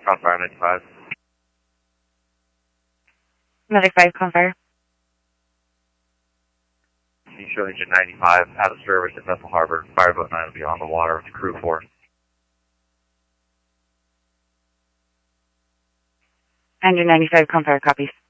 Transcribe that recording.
Crossfire 95. Medic 5, Confire. You show engine 95 out of service at Bethel Harbor. Fireboat 9 will be on the water with the crew 4. Engine 95, Confire, copies.